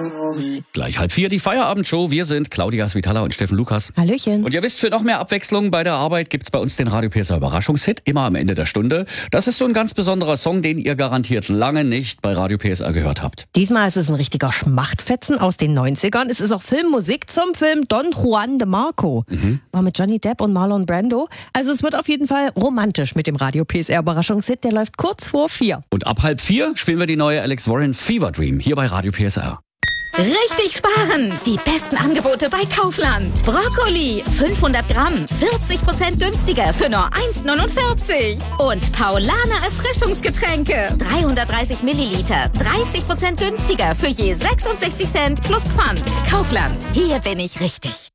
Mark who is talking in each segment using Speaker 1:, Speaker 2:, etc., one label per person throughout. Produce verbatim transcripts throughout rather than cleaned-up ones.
Speaker 1: Gleich halb vier die Feierabendshow. Wir sind Claudia Svitala und Steffen Lukas.
Speaker 2: Hallöchen.
Speaker 1: Und ihr wisst, für noch mehr Abwechslung bei der Arbeit gibt's bei uns den Radio P S R Überraschungshit, immer am Ende der Stunde. Das ist so ein ganz besonderer Song, den ihr garantiert lange nicht bei Radio P S R gehört habt.
Speaker 2: Diesmal ist es ein richtiger Schmachtfetzen aus den neunzigern. Es ist auch Filmmusik zum Film Don Juan de Marco. Mhm. War mit Johnny Depp und Marlon Brando. Also es wird auf jeden Fall romantisch mit dem Radio P S R Überraschungshit. Der läuft kurz vor vier.
Speaker 1: Und ab halb vier spielen wir die neue Alex Warren Fever Dream hier bei Radio P S R.
Speaker 3: Richtig sparen! Die besten Angebote bei Kaufland. Brokkoli fünfhundert Gramm, vierzig Prozent günstiger für nur eins neunundvierzig. Und Paulaner Erfrischungsgetränke, dreihundertdreißig Milliliter, dreißig Prozent günstiger für je sechsundsechzig Cent plus Pfand. Kaufland, hier bin ich richtig.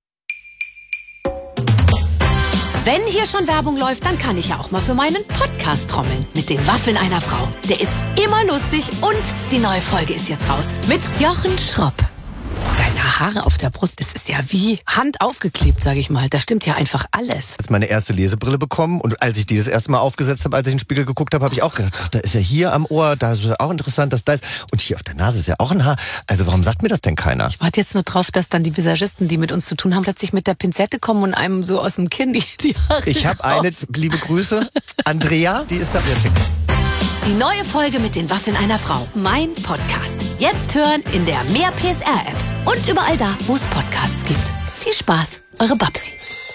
Speaker 4: Wenn hier schon Werbung läuft, dann kann ich ja auch mal für meinen Podcast trommeln. Mit den Waffeln einer Frau. Der ist immer lustig und die neue Folge ist jetzt raus. Mit Jochen Schropp. Deine Haare auf der Brust, das ist ja wie Hand aufgeklebt, sage ich mal. Da stimmt ja einfach alles.
Speaker 5: Ich habe meine erste Lesebrille bekommen und als ich die das erste Mal aufgesetzt habe, als ich in den Spiegel geguckt habe, habe ich auch gedacht, ach, da ist ja hier am Ohr, da ist ja auch interessant, dass da ist. Und hier auf der Nase ist ja auch ein Haar. Also warum sagt mir das denn keiner?
Speaker 4: Ich warte jetzt nur drauf, dass dann die Visagisten, die mit uns zu tun haben, plötzlich mit der Pinzette kommen und einem so aus dem Kinn die, die Haare
Speaker 5: Ich habe eine, liebe Grüße, Andrea, die ist da sehr fix.
Speaker 4: Die neue Folge mit den Waffeln einer Frau. Mein Podcast. Jetzt hören in der Mehr P S R-App. Und überall da, wo es Podcasts gibt. Viel Spaß, eure Babsi.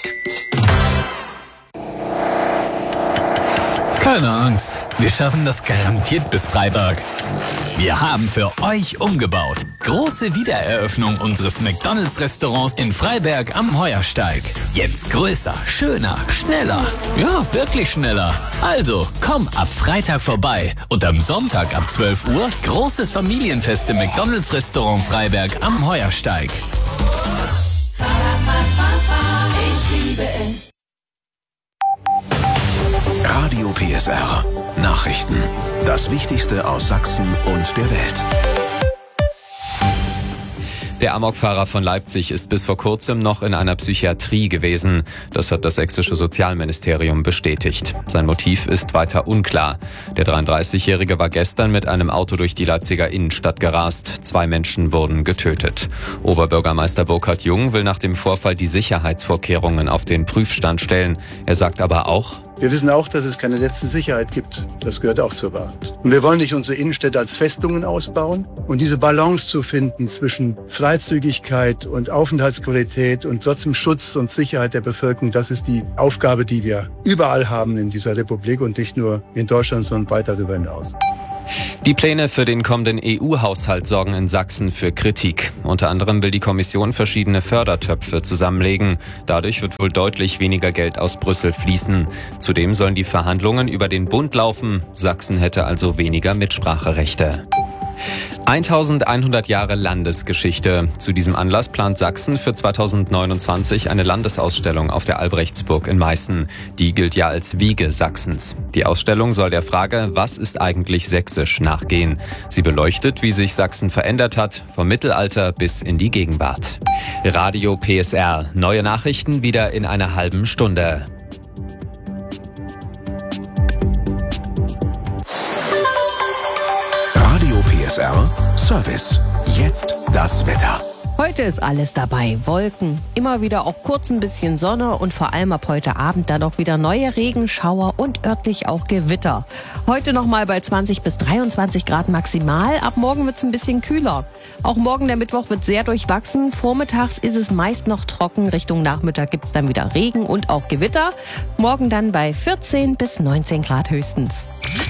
Speaker 6: Keine Angst, wir schaffen das garantiert bis Freitag. Wir haben für euch umgebaut. Große Wiedereröffnung unseres McDonald's-Restaurants in Freiberg am Heuersteig. Jetzt größer, schöner, schneller. Ja, wirklich schneller. Also, komm ab Freitag vorbei. Und am Sonntag ab zwölf Uhr großes Familienfest im McDonald's-Restaurant Freiberg am Heuersteig.
Speaker 7: Ich liebe es.
Speaker 8: Radio P S R. Nachrichten. Das Wichtigste aus Sachsen und der Welt.
Speaker 9: Der Amokfahrer von Leipzig ist bis vor kurzem noch in einer Psychiatrie gewesen. Das hat das sächsische Sozialministerium bestätigt. Sein Motiv ist weiter unklar. Der dreiunddreißigjährige war gestern mit einem Auto durch die Leipziger Innenstadt gerast. Zwei Menschen wurden getötet. Oberbürgermeister Burkhard Jung will nach dem Vorfall die Sicherheitsvorkehrungen auf den Prüfstand stellen. Er sagt aber auch:
Speaker 10: Wir wissen auch, dass es keine letzte Sicherheit gibt. Das gehört auch zur Wahrheit. Und wir wollen nicht unsere Innenstädte als Festungen ausbauen. Und diese Balance zu finden zwischen Freizügigkeit und Aufenthaltsqualität und trotzdem Schutz und Sicherheit der Bevölkerung, das ist die Aufgabe, die wir überall haben in dieser Republik und nicht nur in Deutschland, sondern weit darüber hinaus.
Speaker 9: Die Pläne für den kommenden E U-Haushalt sorgen in Sachsen für Kritik. Unter anderem will die Kommission verschiedene Fördertöpfe zusammenlegen. Dadurch wird wohl deutlich weniger Geld aus Brüssel fließen. Zudem sollen die Verhandlungen über den Bund laufen. Sachsen hätte also weniger Mitspracherechte. eintausendeinhundert Jahre Landesgeschichte. Zu diesem Anlass plant Sachsen für zweitausendneunundzwanzig eine Landesausstellung auf der Albrechtsburg in Meißen. Die gilt ja als Wiege Sachsens. Die Ausstellung soll der Frage, was ist eigentlich sächsisch, nachgehen. Sie beleuchtet, wie sich Sachsen verändert hat, vom Mittelalter bis in die Gegenwart. Radio P S R. Neue Nachrichten wieder in einer halben Stunde.
Speaker 8: Radio P S R Service. Jetzt das Wetter.
Speaker 2: Heute ist alles dabei. Wolken, immer wieder auch kurz ein bisschen Sonne und vor allem ab heute Abend dann auch wieder neue Regenschauer und örtlich auch Gewitter. Heute nochmal bei zwanzig bis dreiundzwanzig Grad maximal. Ab morgen wird es ein bisschen kühler. Auch morgen, der Mittwoch, wird sehr durchwachsen. Vormittags ist es meist noch trocken. Richtung Nachmittag gibt es dann wieder Regen und auch Gewitter. Morgen dann bei vierzehn bis neunzehn Grad höchstens.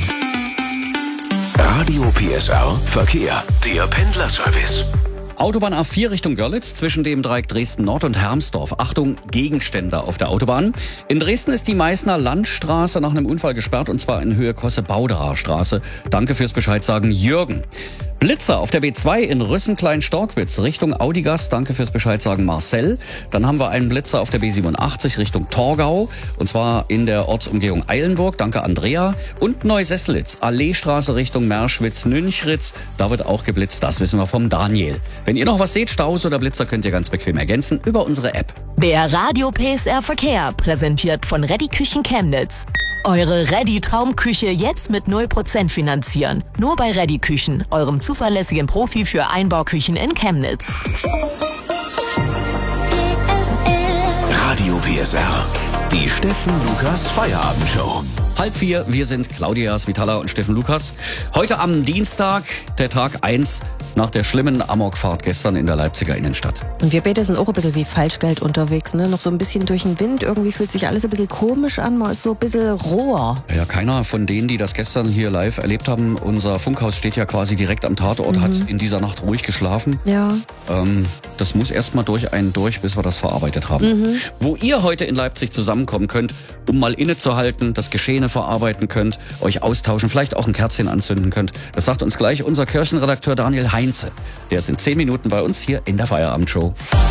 Speaker 8: Radio P S R Verkehr. Der Pendlerservice.
Speaker 1: Autobahn A vier Richtung Görlitz zwischen dem Dreieck Dresden Nord und Hermsdorf. Achtung, Gegenstände auf der Autobahn. In Dresden ist die Meißner Landstraße nach einem Unfall gesperrt und zwar in Höhe Kosse-Bauderer Straße. Danke fürs Bescheid sagen, Jürgen. Blitzer auf der B zwei in Rüssen-Klein-Storkwitz Richtung Audigas. Danke fürs Bescheid sagen, Marcel. Dann haben wir einen Blitzer auf der B siebenundachtzig Richtung Torgau. Und zwar in der Ortsumgehung Eilenburg. Danke, Andrea. Und Neusesselitz, Alleestraße Richtung Merschwitz-Nünchritz. Da wird auch geblitzt. Das wissen wir vom Daniel. Wenn ihr noch was seht, Staus oder Blitzer, könnt ihr ganz bequem ergänzen über unsere App.
Speaker 11: Der Radio P S R Verkehr, präsentiert von Reddy Küchen Chemnitz. Eure Ready-Traumküche jetzt mit null Prozent finanzieren. Nur bei Ready Küchen, eurem zuverlässigen Profi für Einbauküchen in Chemnitz.
Speaker 8: Radio P S R. Die Steffen Lukas Feierabendshow.
Speaker 1: Halb vier, wir sind Claudia Svitala und Steffen Lukas. Heute am Dienstag, der Tag eins nach der schlimmen Amokfahrt gestern in der Leipziger Innenstadt.
Speaker 2: Und wir beide sind auch ein bisschen wie Falschgeld unterwegs, ne? Noch so ein bisschen durch den Wind. Irgendwie fühlt sich alles ein bisschen komisch an. Man ist so ein bisschen roher.
Speaker 1: Ja, keiner von denen, die das gestern hier live erlebt haben, unser Funkhaus steht ja quasi direkt am Tatort, mhm. hat in dieser Nacht ruhig geschlafen.
Speaker 2: Ja.
Speaker 1: Ähm, das muss erstmal durch einen durch, bis wir das verarbeitet haben. Mhm. Wo ihr heute in Leipzig zusammenkommen könnt, um mal innezuhalten, das Geschehene verarbeiten könnt, euch austauschen, vielleicht auch ein Kerzchen anzünden könnt. Das sagt uns gleich unser Kirchenredakteur Daniel Heinze. Der ist in zehn Minuten bei uns hier in der Feierabendshow.